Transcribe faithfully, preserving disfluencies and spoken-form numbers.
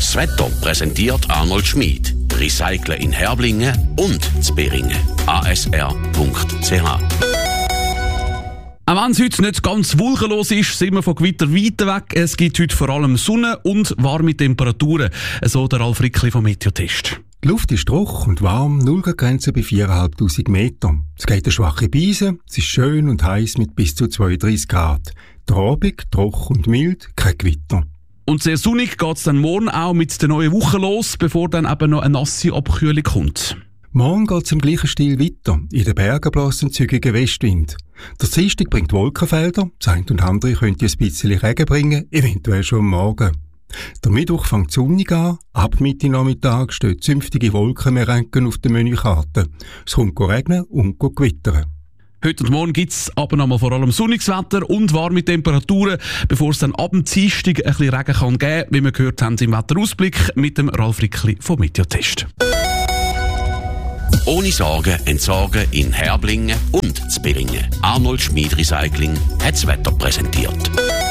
Das Wetter präsentiert Arnold Schmid. Recyceln in Herblingen und Zberingen. a s r punkt c h. Auch wenn es heute nicht ganz wolkenlos ist, sind wir von Gewitter weit weg. Es gibt heute vor allem Sonne und warme Temperaturen. So der Ralf Rickli vom Meteotest. Die Luft ist trocken und warm, Nullgrenze bei viertausendfünfhundert Metern. Es geht eine schwache Brise, es ist schön und heiß mit bis zu zweiunddreißig Grad. Der Abend trocken und mild, kein Gewitter. Und sehr sonnig geht es dann morgen auch mit der neuen Woche los, bevor dann eben noch eine nasse Abkühlung kommt. Morgen geht es im gleichen Stil weiter. In den Bergen bläst ein zügiger Westwind. Der Dienstag bringt Wolkenfelder, das eine und andere könnte ein bisschen Regen bringen, eventuell schon am Morgen. Der Mittwoch fängt sonnig an, ab Mitte Nachmittag stehen zünftige Wolkenmerenken auf der Menükarte. Es kommt regnen und gewittern. Heute und morgen gibt es aber noch mal vor allem sonniges Wetter und warme Temperaturen, bevor es dann ab dem Dienstag ein bisschen Regen kann geben, wie wir gehört haben im Wetterausblick mit dem Ralf Rickli vom Meteotest. Ohne Sorgen entsorgen in Herblingen und Zberingen. Arnold Schmid Recycling hat das Wetter präsentiert.